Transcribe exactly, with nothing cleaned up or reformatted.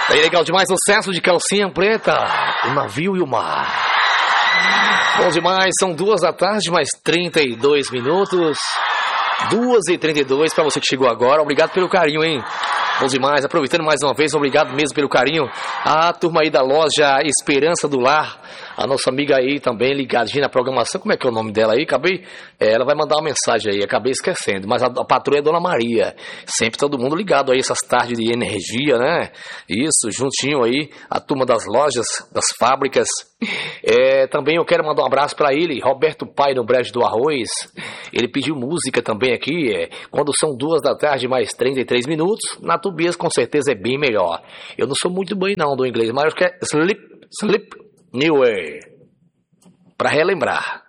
Daí legal demais, sucesso de Calcinha Preta, o navio e o mar. Bom demais, são duas da tarde, mais trinta e dois minutos. Duas e trinta e dois para você que chegou agora. Obrigado pelo carinho, hein? Bom demais, aproveitando mais uma vez, obrigado mesmo pelo carinho. A turma aí da loja Esperança do Lar, a nossa amiga aí também ligadinha na programação. Como é que é o nome dela aí? Acabei, é, ela vai mandar uma mensagem aí, acabei esquecendo. Mas a, a patroa é Dona Maria. Sempre todo mundo ligado aí essas tardes de energia, né? Isso, juntinho aí, a turma das lojas, das fábricas. É, também eu quero mandar um abraço para ele, Roberto Pai no Brejo do Arroz. Ele pediu música também aqui, é, quando são duas da tarde mais trinta e três minutos. Na Tubias com certeza é bem melhor. Eu não sou muito bem não do inglês, mas acho que é Sleep, Sleep New Way, para relembrar.